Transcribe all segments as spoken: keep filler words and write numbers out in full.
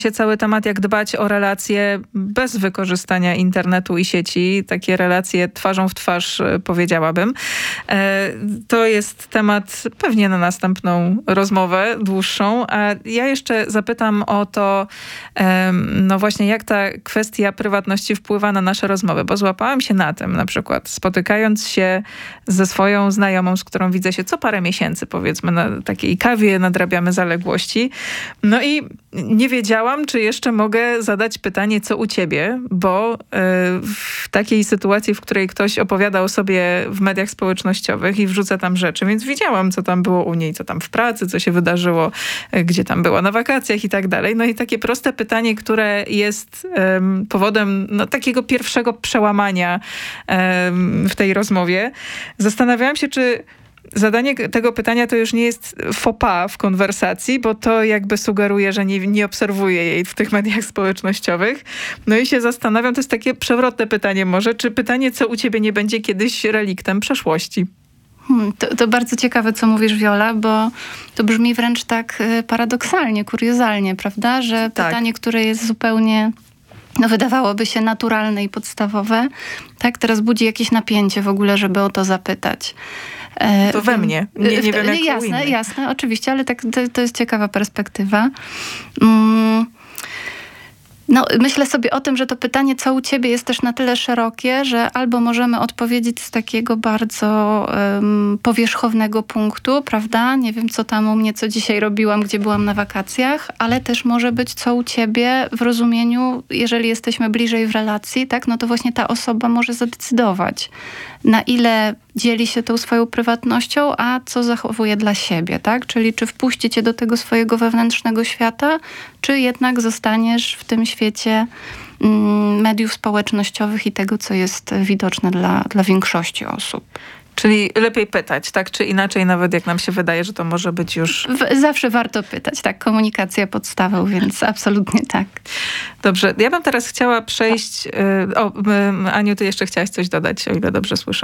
się cały temat, jak dbać o relacje bez wykorzystania internetu i sieci. Takie relacje twarzą w twarz, powiedziałabym. To jest temat pewnie na następną rozmowę dłuższą. A ja jeszcze zapytam o to, no właśnie, jak ta kwestia prywatności wpływa na nasze rozmowy, bo złapałam się na tym, na przykład spotykając się ze swoją znajomą, z którą widzę się co parę miesięcy, powiedzmy, na takiej kawie nadrabiamy zaległości. No i nie wiedziałam, czy jeszcze mogę zadać pytanie, co u ciebie, bo y, w takiej sytuacji, w której ktoś opowiada o sobie w mediach społecznościowych i wrzuca tam rzeczy, więc widziałam, co tam było u niej, co tam w pracy, co się wydarzyło, y, gdzie tam była na wakacjach i tak dalej. No i takie proste pytanie, które jest y, powodem no, takiego pierwszego przełamania y, w tej rozmowie. Zastanawiałam się, czy zadanie tego pytania to już nie jest faux pas w konwersacji, bo to jakby sugeruje, że nie, nie obserwuję jej w tych mediach społecznościowych. No i się zastanawiam, to jest takie przewrotne pytanie może, czy pytanie, co u ciebie nie będzie kiedyś reliktem przeszłości? Hmm, to, to bardzo ciekawe, co mówisz, Wiola, bo to brzmi wręcz tak paradoksalnie, kuriozalnie, prawda? Że tak. Pytanie, które jest zupełnie... no wydawałoby się naturalne i podstawowe, tak? Teraz budzi jakieś napięcie w ogóle, żeby o to zapytać. To we mnie. Nie, nie wiem, jak jasne, u innych. jasne, oczywiście, ale tak, to, to jest ciekawa perspektywa. Mm. No, myślę sobie o tym, że to pytanie, co u ciebie, jest też na tyle szerokie, że albo możemy odpowiedzieć z takiego bardzo um, powierzchownego punktu, prawda? Nie wiem, co tam u mnie, co dzisiaj robiłam, gdzie byłam na wakacjach, ale też może być, co u ciebie w rozumieniu, jeżeli jesteśmy bliżej w relacji, tak? No to właśnie ta osoba może zadecydować, na ile dzieli się tą swoją prywatnością, a co zachowuje dla siebie, tak? Czyli czy wpuści cię do tego swojego wewnętrznego świata, czy jednak zostaniesz w tym świecie mm, mediów społecznościowych i tego, co jest widoczne dla, dla większości osób. Czyli lepiej pytać, tak czy inaczej, nawet jak nam się wydaje, że to może być już... W, zawsze warto pytać, tak. Komunikacja podstawą, więc absolutnie tak. Dobrze, ja bym teraz chciała przejść... O, Aniu, ty jeszcze chciałaś coś dodać, o ile dobrze słyszę.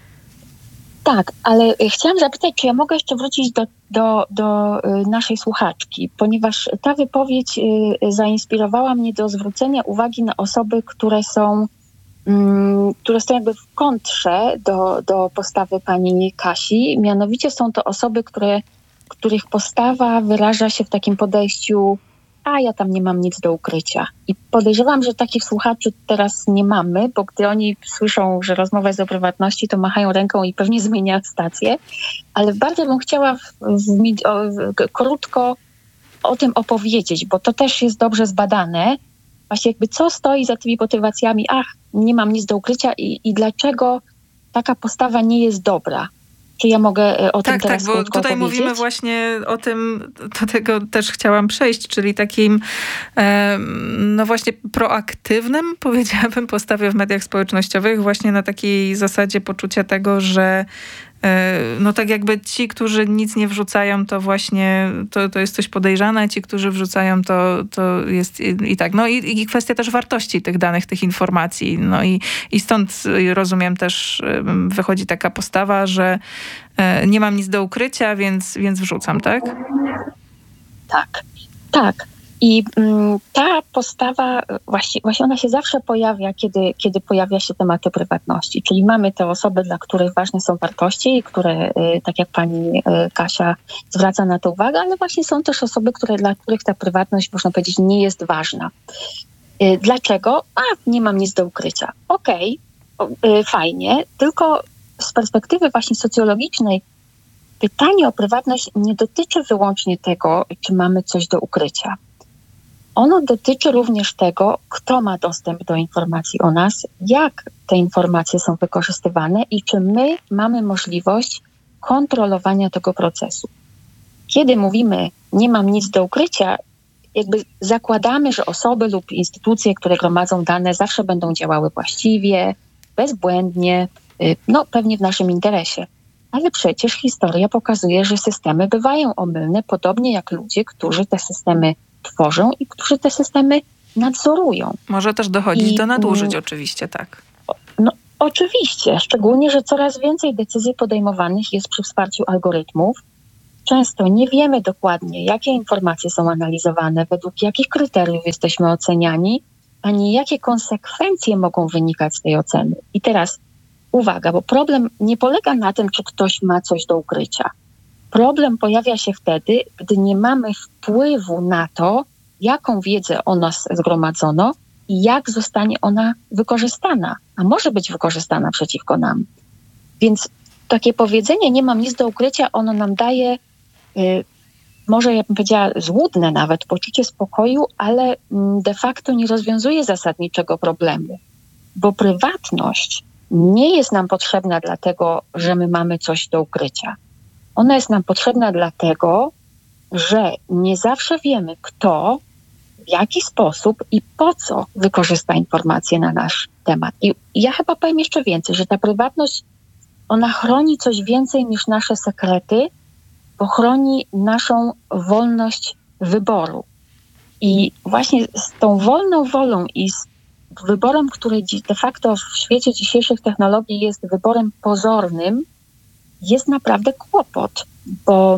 Tak, ale chciałam zapytać, czy ja mogę jeszcze wrócić do, do, do naszej słuchaczki, ponieważ ta wypowiedź zainspirowała mnie do zwrócenia uwagi na osoby, które są, które są jakby w kontrze do, do postawy pani Kasi. Mianowicie są to osoby, które, których postawa wyraża się w takim podejściu: a ja tam nie mam nic do ukrycia. I podejrzewam, że takich słuchaczy teraz nie mamy, bo gdy oni słyszą, że rozmowa jest o prywatności, to machają ręką i pewnie zmieniają stację. Ale bardzo bym chciała w, w, o, w, krótko o tym opowiedzieć, bo to też jest dobrze zbadane. Właśnie jakby co stoi za tymi motywacjami: ach, nie mam nic do ukrycia i, i dlaczego taka postawa nie jest dobra. Czy ja mogę o tak, tym teraz Tak, bo tutaj opowiedzieć? Mówimy właśnie o tym, do tego też chciałam przejść, czyli takim e, no właśnie proaktywnym, powiedziałabym, postawie w mediach społecznościowych, właśnie na takiej zasadzie poczucia tego, że no tak jakby ci, którzy nic nie wrzucają, to właśnie to, to jest coś podejrzane, a ci, którzy wrzucają, to, to jest i, i tak. No i, i kwestia też wartości tych danych, tych informacji. No i, i stąd rozumiem też wychodzi taka postawa, że nie mam nic do ukrycia, więc, więc wrzucam, tak? Tak, tak. I mm, ta postawa, właśnie, właśnie ona się zawsze pojawia, kiedy, kiedy pojawia się temat prywatności. Czyli mamy te osoby, dla których ważne są wartości, które, y, tak jak pani y, Kasia zwraca na to uwagę, ale właśnie są też osoby, które, dla których ta prywatność, można powiedzieć, nie jest ważna. Y, dlaczego? A, nie mam nic do ukrycia. Okej, okay, y, fajnie, tylko z perspektywy właśnie socjologicznej pytanie o prywatność nie dotyczy wyłącznie tego, czy mamy coś do ukrycia. Ono dotyczy również tego, kto ma dostęp do informacji o nas, jak te informacje są wykorzystywane i czy my mamy możliwość kontrolowania tego procesu. Kiedy mówimy, nie mam nic do ukrycia, jakby zakładamy, że osoby lub instytucje, które gromadzą dane, zawsze będą działały właściwie, bezbłędnie, no pewnie w naszym interesie. Ale przecież historia pokazuje, że systemy bywają omylne, podobnie jak ludzie, którzy te systemy tworzą i którzy te systemy nadzorują. Może też dochodzić I, do nadużyć, oczywiście, tak. No oczywiście, szczególnie, że coraz więcej decyzji podejmowanych jest przy wsparciu algorytmów często nie wiemy dokładnie, jakie informacje są analizowane, według jakich kryteriów jesteśmy oceniani, ani jakie konsekwencje mogą wynikać z tej oceny. I teraz uwaga, bo problem nie polega na tym, czy ktoś ma coś do ukrycia. Problem pojawia się wtedy, gdy nie mamy wpływu na to, jaką wiedzę o nas zgromadzono i jak zostanie ona wykorzystana, a może być wykorzystana przeciwko nam. Więc takie powiedzenie, nie mam nic do ukrycia, ono nam daje, y, może ja bym powiedziała złudne nawet, poczucie spokoju, ale de facto nie rozwiązuje zasadniczego problemu, bo prywatność nie jest nam potrzebna dlatego, że my mamy coś do ukrycia. Ona jest nam potrzebna dlatego, że nie zawsze wiemy, kto, w jaki sposób i po co wykorzysta informacje na nasz temat. I ja chyba powiem jeszcze więcej, że ta prywatność, ona chroni coś więcej niż nasze sekrety, bo chroni naszą wolność wyboru. I właśnie z tą wolną wolą i z wyborem, który de facto w świecie dzisiejszych technologii jest wyborem pozornym, jest naprawdę kłopot, bo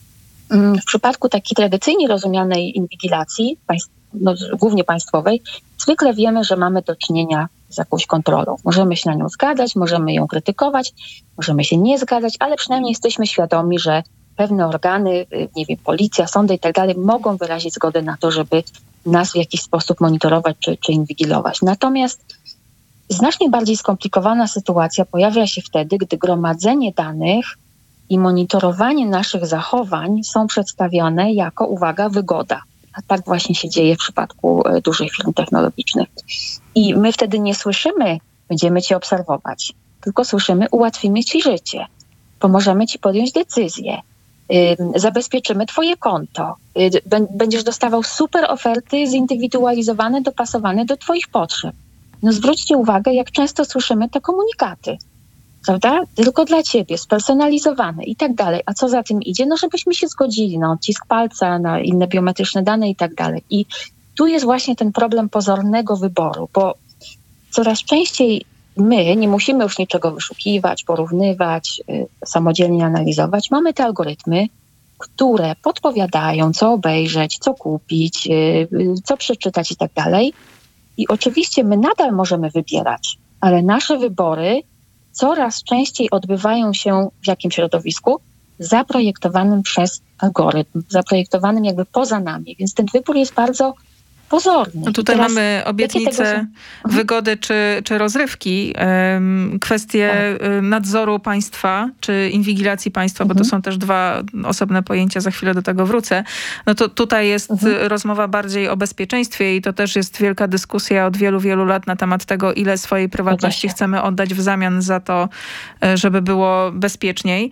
w przypadku takiej tradycyjnie rozumianej inwigilacji, no, głównie państwowej, zwykle wiemy, że mamy do czynienia z jakąś kontrolą. Możemy się na nią zgadzać, możemy ją krytykować, możemy się nie zgadzać, ale przynajmniej jesteśmy świadomi, że pewne organy, nie wiem, policja, sądy i tak dalej, mogą wyrazić zgodę na to, żeby nas w jakiś sposób monitorować czy, czy inwigilować. Natomiast znacznie bardziej skomplikowana sytuacja pojawia się wtedy, gdy gromadzenie danych i monitorowanie naszych zachowań są przedstawione jako, uwaga, wygoda. A tak właśnie się dzieje w przypadku dużych firm technologicznych. I my wtedy nie słyszymy, będziemy cię obserwować, tylko słyszymy, ułatwimy ci życie, pomożemy ci podjąć decyzję, yy, zabezpieczymy twoje konto, yy, będziesz dostawał super oferty zindywidualizowane, dopasowane do twoich potrzeb. No zwróćcie uwagę, jak często słyszymy te komunikaty, prawda? Tylko dla ciebie, spersonalizowane i tak dalej. A co za tym idzie? No żebyśmy się zgodzili na odcisk palca, na inne biometryczne dane i tak dalej. I tu jest właśnie ten problem pozornego wyboru, bo coraz częściej my nie musimy już niczego wyszukiwać, porównywać, y, samodzielnie analizować. Mamy te algorytmy, które podpowiadają, co obejrzeć, co kupić, y, y, co przeczytać i tak dalej. I oczywiście my nadal możemy wybierać, ale nasze wybory coraz częściej odbywają się w jakim środowisku? Zaprojektowanym przez algorytm, zaprojektowanym jakby poza nami. Więc ten wybór jest bardzo pozorny. No tutaj teraz mamy obietnicę wygody czy, czy rozrywki. Kwestie tak. nadzoru państwa czy inwigilacji państwa, mhm. bo to są też dwa osobne pojęcia, za chwilę do tego wrócę. No to tutaj jest mhm. rozmowa bardziej o bezpieczeństwie i to też jest wielka dyskusja od wielu, wielu lat na temat tego, ile swojej prywatności chcemy oddać w zamian za to, żeby było bezpieczniej.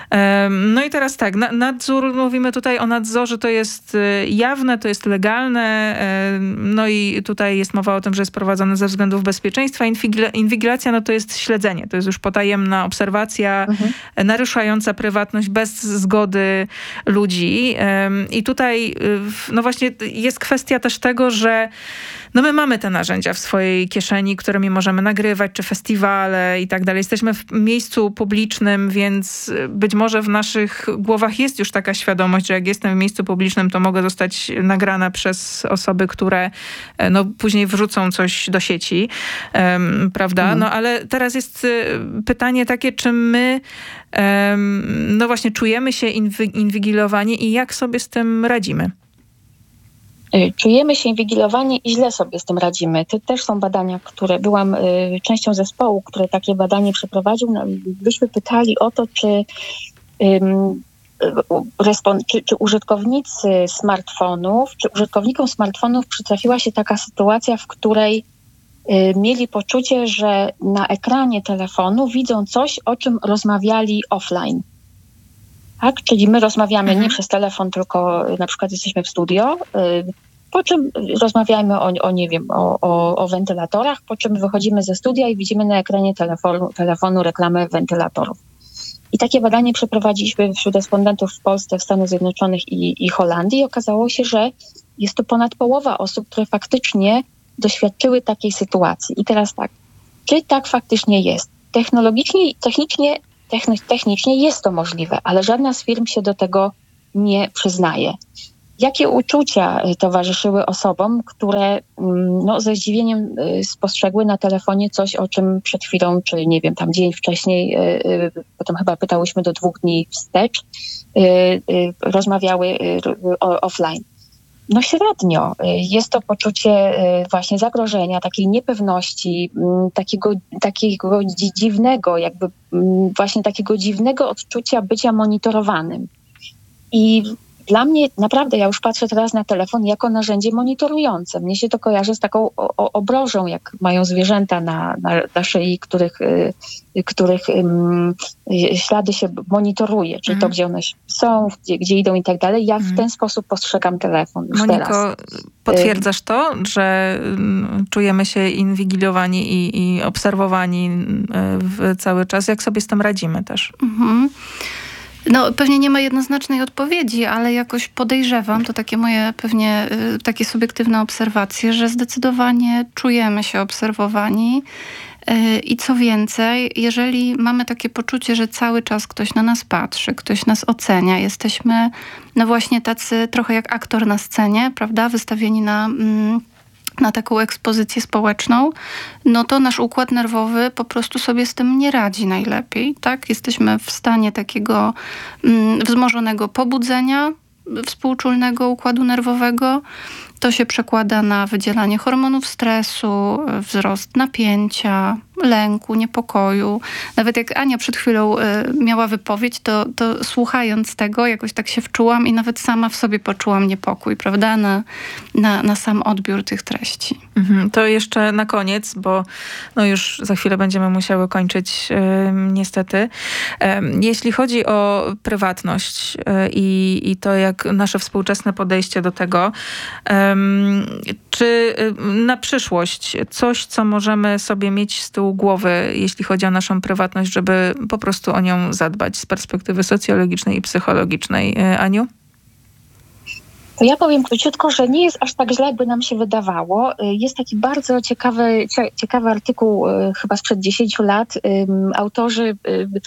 No i teraz tak, nadzór, mówimy tutaj o nadzorze, to jest jawne, to jest legalne. No i tutaj jest mowa o tym, że jest prowadzone ze względów bezpieczeństwa. Inwigilacja, no to jest śledzenie. To jest już potajemna obserwacja mhm. naruszająca prywatność bez zgody ludzi. I tutaj no właśnie jest kwestia też tego, że no my mamy te narzędzia w swojej kieszeni, którymi możemy nagrywać, czy festiwale i tak dalej. Jesteśmy w miejscu publicznym, więc być może w naszych głowach jest już taka świadomość, że jak jestem w miejscu publicznym, to mogę zostać nagrana przez osoby, które no, później wrzucą coś do sieci, um, prawda? Mhm. No ale teraz jest pytanie takie, czy my um, no właśnie czujemy się inwi- inwigilowani i jak sobie z tym radzimy? Czujemy się inwigilowani i źle sobie z tym radzimy. To też są badania, które byłam y, częścią zespołu, które takie badanie przeprowadził. No, byśmy pytali o to, czy, ym, respon- czy, czy użytkownicy smartfonów, czy użytkownikom smartfonów przytrafiła się taka sytuacja, w której y, mieli poczucie, że na ekranie telefonu widzą coś, o czym rozmawiali offline. Tak? Czyli my rozmawiamy mhm. nie przez telefon, tylko na przykład jesteśmy w studio, po czym rozmawiamy o, o nie wiem, o, o, o wentylatorach, po czym wychodzimy ze studia i widzimy na ekranie telefonu, telefonu reklamę wentylatorów. I takie badanie przeprowadziliśmy wśród respondentów w Polsce, w Stanach Zjednoczonych i, i Holandii i okazało się, że jest to ponad połowa osób, które faktycznie doświadczyły takiej sytuacji. I teraz tak, czy tak faktycznie jest? Technologicznie, technicznie Technicznie jest to możliwe, ale żadna z firm się do tego nie przyznaje. Jakie uczucia towarzyszyły osobom, które no, ze zdziwieniem spostrzegły na telefonie coś, o czym przed chwilą, czy nie wiem, tam dzień wcześniej, potem chyba pytałyśmy do dwóch dni wstecz, rozmawiały offline. No średnio. Jest to poczucie właśnie zagrożenia, takiej niepewności, takiego, takiego dziwnego, jakby właśnie takiego dziwnego odczucia bycia monitorowanym. I dla mnie naprawdę, ja już patrzę teraz na telefon jako narzędzie monitorujące. Mnie się to kojarzy z taką o, obrożą, jak mają zwierzęta na, na, na szyi, których, y, których um, ślady się monitoruje, czyli to, gdzie one są, gdzie, gdzie idą i tak dalej. Ja w ten sposób postrzegam telefon już Moniko, teraz. potwierdzasz to, że czujemy się inwigilowani i, i obserwowani w cały czas? Jak sobie z tym radzimy też? Mhm. No pewnie nie ma jednoznacznej odpowiedzi, ale jakoś podejrzewam, to takie moje pewnie y, takie subiektywne obserwacje, że zdecydowanie czujemy się obserwowani y, i co więcej, jeżeli mamy takie poczucie, że cały czas ktoś na nas patrzy, ktoś nas ocenia, jesteśmy no właśnie tacy trochę jak aktor na scenie, prawda, wystawieni na... Mm, na taką ekspozycję społeczną, no to nasz układ nerwowy po prostu sobie z tym nie radzi najlepiej, tak? Jesteśmy w stanie takiego mm, wzmożonego pobudzenia współczulnego układu nerwowego. To się przekłada na wydzielanie hormonów stresu, wzrost napięcia, lęku, niepokoju. Nawet jak Ania przed chwilą y, miała wypowiedź, to, to słuchając tego jakoś tak się wczułam i nawet sama w sobie poczułam niepokój, prawda, na, na, na sam odbiór tych treści. Mhm. To jeszcze na koniec, bo no już za chwilę będziemy musiały kończyć y, niestety. Y, jeśli chodzi o prywatność y, i to, jak nasze współczesne podejście do tego, y, czy na przyszłość coś, co możemy sobie mieć z tyłu głowy, jeśli chodzi o naszą prywatność, żeby po prostu o nią zadbać z perspektywy socjologicznej i psychologicznej? Aniu? To ja powiem króciutko, że nie jest aż tak źle, jakby nam się wydawało. Jest taki bardzo ciekawy, ciekawy artykuł, chyba sprzed dziesięciu lat. Autorzy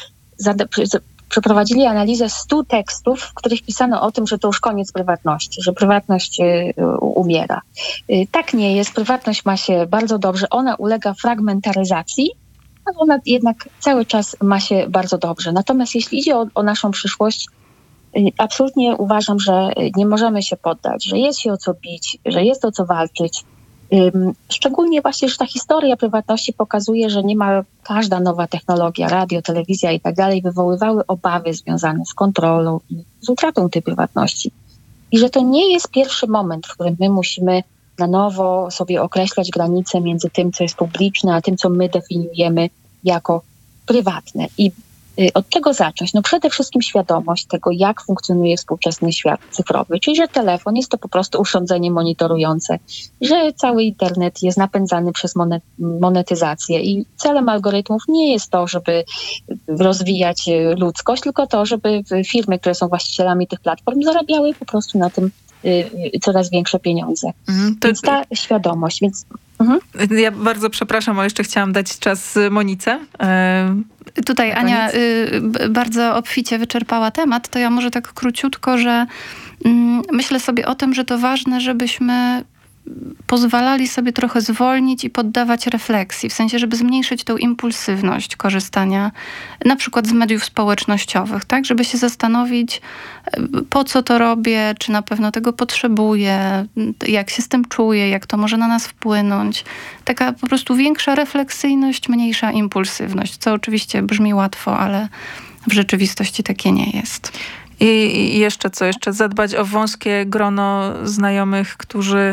przeprowadzili analizę stu tekstów, w których pisano o tym, że to już koniec prywatności, że prywatność umiera. Tak nie jest. Prywatność ma się bardzo dobrze. Ona ulega fragmentaryzacji, ale ona jednak cały czas ma się bardzo dobrze. Natomiast jeśli idzie o, o naszą przyszłość, absolutnie uważam, że nie możemy się poddać, że jest się o co bić, że jest o co walczyć. Szczególnie właśnie, że ta historia prywatności pokazuje, że niemal każda nowa technologia, radio, telewizja i tak dalej wywoływały obawy związane z kontrolą i z utratą tej prywatności. I że to nie jest pierwszy moment, w którym my musimy na nowo sobie określać granice między tym, co jest publiczne, a tym, co my definiujemy jako prywatne. I od czego zacząć? No przede wszystkim świadomość tego, jak funkcjonuje współczesny świat cyfrowy, czyli że telefon jest to po prostu urządzenie monitorujące, że cały internet jest napędzany przez monetyzację i celem algorytmów nie jest to, żeby rozwijać ludzkość, tylko to, żeby firmy, które są właścicielami tych platform, zarabiały po prostu na tym coraz większe pieniądze. Mhm, to... Więc ta świadomość. Więc, mhm. Ja bardzo przepraszam, ale jeszcze chciałam dać czas Monice. Yy, Tutaj Ania y, bardzo obficie wyczerpała temat, to ja może tak króciutko, że y, myślę sobie o tym, że to ważne, żebyśmy pozwalali sobie trochę zwolnić i poddawać refleksji, w sensie, żeby zmniejszyć tą impulsywność korzystania na przykład z mediów społecznościowych, tak? Żeby się zastanowić, po co to robię, czy na pewno tego potrzebuję, jak się z tym czuję, jak to może na nas wpłynąć. Taka po prostu większa refleksyjność, mniejsza impulsywność, co oczywiście brzmi łatwo, ale w rzeczywistości takie nie jest. I jeszcze co? Jeszcze zadbać o wąskie grono znajomych, którzy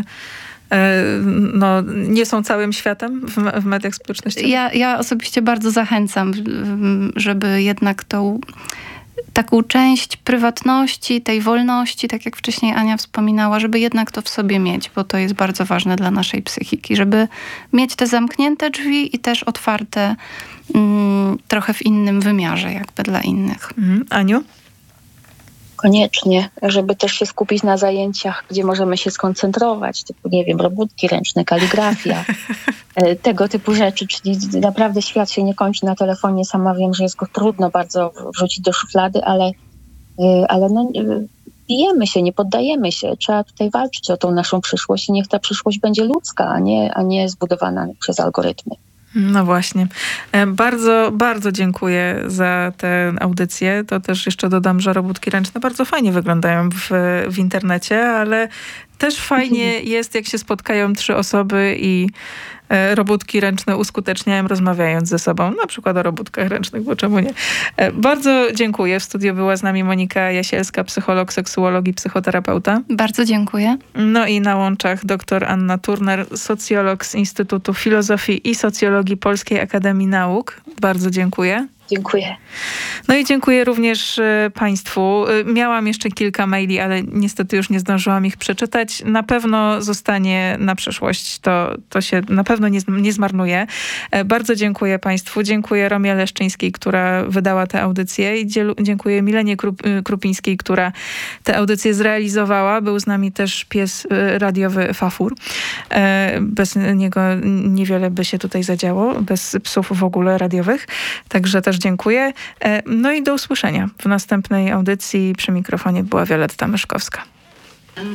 no, nie są całym światem w, w mediach społecznościowych? Ja, ja osobiście bardzo zachęcam, żeby jednak tą taką część prywatności, tej wolności, tak jak wcześniej Ania wspominała, żeby jednak to w sobie mieć, bo to jest bardzo ważne dla naszej psychiki, żeby mieć te zamknięte drzwi i też otwarte mm, trochę w innym wymiarze jakby dla innych. Mhm. Aniu? Koniecznie, żeby też się skupić na zajęciach, gdzie możemy się skoncentrować, typu, nie wiem, robótki ręczne, kaligrafia, tego typu rzeczy, czyli naprawdę świat się nie kończy na telefonie. Sama wiem, że jest go trudno bardzo wrzucić do szuflady, ale, ale no, bijemy się, nie poddajemy się. Trzeba tutaj walczyć o tą naszą przyszłość i niech ta przyszłość będzie ludzka, a nie, a nie zbudowana przez algorytmy. No właśnie. Bardzo, bardzo dziękuję za tę audycję. To też jeszcze dodam, że robótki ręczne bardzo fajnie wyglądają w, w internecie, ale też fajnie jest, jak się spotkają trzy osoby i robótki ręczne uskuteczniają, rozmawiając ze sobą. Na przykład o robótkach ręcznych, bo czemu nie? Bardzo dziękuję. W studiu była z nami Monika Jasielska, psycholog, seksuolog i psychoterapeuta. Bardzo dziękuję. No i na łączach dr Anna Turner, socjolog z Instytutu Filozofii i Socjologii Polskiej Akademii Nauk. Bardzo dziękuję. Dziękuję. No i dziękuję również Państwu. Miałam jeszcze kilka maili, ale niestety już nie zdążyłam ich przeczytać. Na pewno zostanie na przyszłość. To, to się na pewno nie, nie zmarnuje. Bardzo dziękuję Państwu. Dziękuję Romie Leszczyńskiej, która wydała tę audycję i dziękuję Milenie Krup, Krupińskiej, która tę audycję zrealizowała. Był z nami też pies radiowy Fafur. Bez niego niewiele by się tutaj zadziało. Bez psów w ogóle radiowych. Także też dziękuję. No i do usłyszenia w następnej audycji. Przy mikrofonie była Wioletta Myszkowska.